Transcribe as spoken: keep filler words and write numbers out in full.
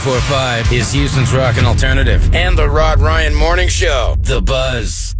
ninety-four point five is Houston's Rockin' Alternative and the Rod Ryan Morning Show. The Buzz.